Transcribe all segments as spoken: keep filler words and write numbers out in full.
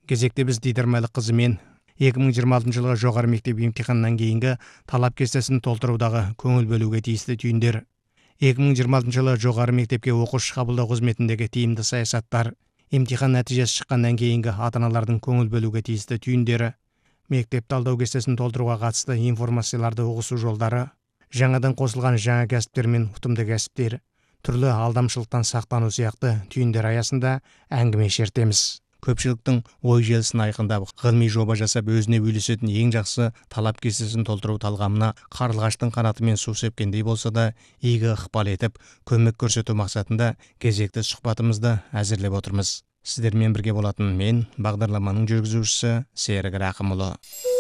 кезекте біз Дидермайлық қызы мен екі мың жиырма алтыншы жылғы жоғары мектеп емтиханынан кейінгі талап кестесін толтырудағы көңіл бөлуге тиісті түйіндер. екі мың жиырма алтыншы жылы жоғары мектепке оқушы қабылдау қызметіндегі тиімді саясаттар. Емтихан нәтижесі шыққаннан кейінгі ата-аналардың көңіл бөлуге тиісті түйіндері. Мектеп талдау кестесін толтыруға қатысты информацияларды ұғысу жолдары. Жаңадан қосылған жаңа кәсіптер мен ұтымды кәсіптер. Түрлі алдамшылықтан сақтану сияқты түйіндер аясында әңгіме шертеміз. Көпшіліктің ой желісін айқындап, ғылыми жоба жасап, өзіне үйлесетін ең жақсы талап кестесін толтыру талғамына қарлығаштың қанатымен су сепкендей болса да, игі ықпал етіп, көмек көрсету мақсатында кезекті сұхбатымызды әзірлеп отырмыз. Сіздермен бірге болатын мен, бағдарламаның жүргізушісі Серік Рақымұлы.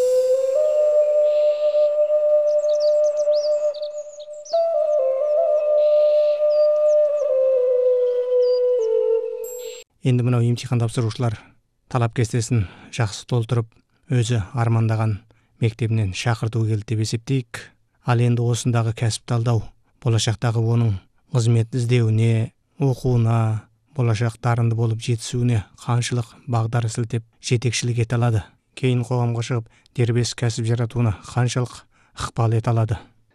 Енді мынау емтихан тапсырушылар талап кестесін жақсы толтырып, өзі армандаған мектебінен шақырту келді деп есептейік. Ал енді осындағы кәсіп талдау, болашақтағы оның қызмет іздеуіне, оқуына, болашақ дарынды болып жетісуіне қаншалық бағдар сілтеп жетекшілік ете алады. Кейін қоғамға шығып, дербес кәсіп жаратуына қаншалық ықпал ете алады.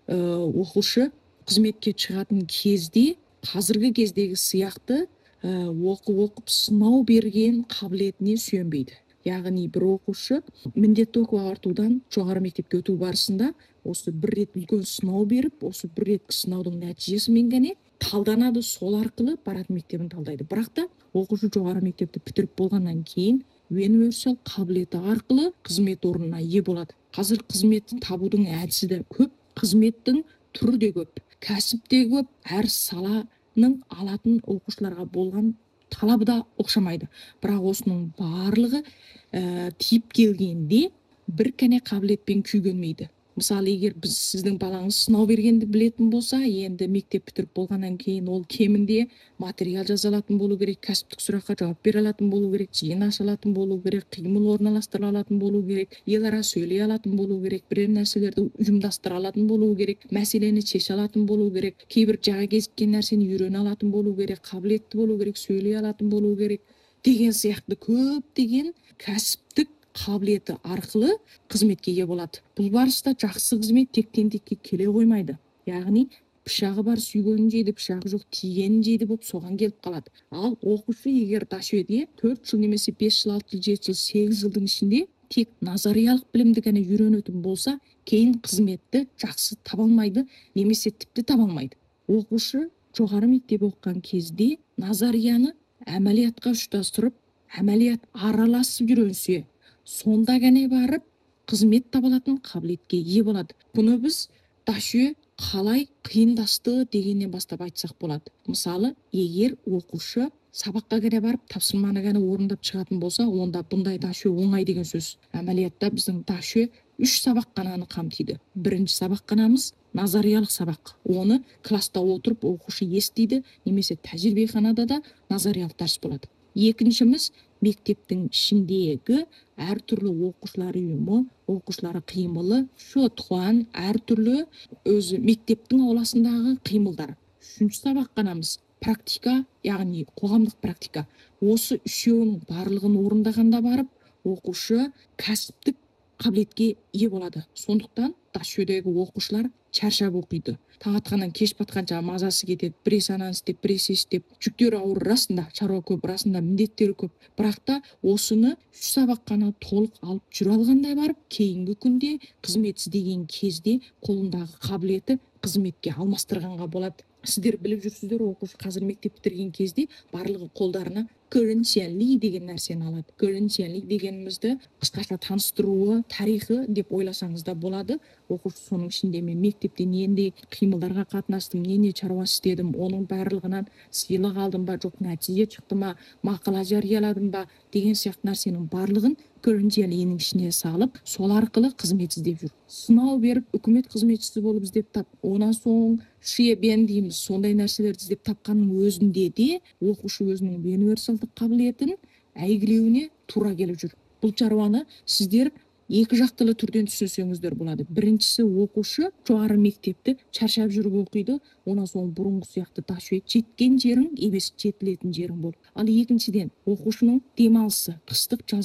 Оқушы қызметке шығатын кезде, қазіргі кездегі сияқты оқу оқып сынау берген қабілетіне сүйенбейді. Яғни бір оқушы міндетті оқу ағартудан жоғары мектепке өту барысында осы бір рет үлкен сынау беріп, осы бір реткі сынаудың нәтижесімен ғана талданады, сол арқылы баратын мектебін талдайды. Бірақ та оқушы жоғары мектепті бітіріп болғаннан кейін универсал қабілеті арқылы қызмет орнына ие болады. Қазір қызметін табудың әдісі де көп, қызметтің түрі де көп, кәсіп те көп, әр сала алатын оқушыларға болған талабы да оқшамайды. Бірақ осының барлығы ә, тиіп келгенде бір кәне қабілетпен күйгенмейді. Мысалы, егер біз сіздің балаңыз сынау бергенді білетін болса, енді мектеп бітіріп болғаннан кейін ол кемінде материал жаза алатын болу керек, кәсіптік сұраққа жауап бере алатын болу керек, жиын аша алатын болу керек, қимыл орналастыра алатын болу керек, ел ара сөйлей алатын болу керек, бірер нәрселерді ұйымдастыра алатын болу керек, мәселені шеше алатын болу керек, кейбір жаңа кезіккен нәрсені үйрене алатын болу керек, қабілетті болу керек, сөйлей алатын болу керек деген сияқты көптеген кәсіптік қабілеті арқылы қызметке ие болады. Бұл барыста жақсы қызмет тектен текке келе қоймайды. Яғни пышағы бар сүйгенін жейді, пышағы жоқ тигенін жейді болып соған келіп қалады. Ал оқушы егер дашөде төрт жыл немесе бес жыл, алты жыл, жеті жыл, сегіз жылдың ішінде тек назариялық білімді ғана үйренетін болса, кейін қызметті жақсы таба алмайды, немесе тіпті таба алмайды. Оқушы жоғары мектеп оқыған кезде назарияны әмәлиятқа ұштастырып, әмәлият араласып үйренсе, сонда ғана барып қызмет табылатын қабілетке ие болады. Бұны біз дашө қалай қиындасты дегеннен бастап айтсақ болады. Мысалы, егер оқушы сабаққа ғана барып тапсырманы ғана орындап шығатын болса, онда бұндай дашө оңай деген сөз. Әмәлиятта біздің дашө үш сабақ қананы қамтиды. Бірінші сабақ қанамыз назариялық сабақ. Оны класста отырып оқушы естиді, немесе тәжірибеханада да назариялық дәріс болады. Екіншіміз мектептің ішіндегі әртүрлі оқушылар ұйымы, оқушылары қимылы, шотқан, әртүрлі өзі мектептің ауласындағы қимылдар. Үшінші сабақ қанамыз практика, яғни қоғамдық практика. Осы үшеуінің барлығын орындағанда барып, оқушы кәсіптік қабілетке ие болады. Сондықтан дашөдегі оқушылар шаршап оқиды. Таң атқаннан кеш батқанша мазасы кетеді, біресе ананы істеп, біресе істеп. Жүктері ауыр расында, шаруа көп, расында міндеттері көп. Бірақ та осыны үш сабақ қана толық алып жүре алғандай барып, кейінгі күнде қызмет іздеген кезде қолындағы қабілеті қызметке алмастырғанға болады. Сіздер біліп жүрсіздер, оқушы қазір мектеп бітірген кезде барлығы қолдарына көрінсенли деген нәрсені алады. Көрінсенли дегенімізді қысқаша таныстыруы, тарихы деп ойласаңыз да болады. Оқушы соның ішінде мен мектепте нендей қимылдарға қатынастым, нендей шаруа істедім, оның барлығынан сыйлық алдым ба, жоқ нәтиже шықты ма, мақала жарияладым ба деген сияқты нәрсенің барлығын көрінсенлиінің ішіне салып, сол арқылы қызмет іздеп жүр. Сынау беріп, үкімет қызметшісі болып іздеп тап, онан соң шебен дейміз, сондай нәрселерді іздеп тапқанның өзінде де оқушы өзінің универсалдық қабілетін әйгілеуіне тура келіп жүр. Бұл шаруаны сіздер екі жақтылы түрден түсінсеңіздер болады. Біріншісі, оқушы жоғары мектепті шаршап жүріп оқиды, онан соң бұрынғы сияқты дашө жеткен жерің емес, жетілетін жерің болды. Ал екіншіден, оқушының демалысы, қыстық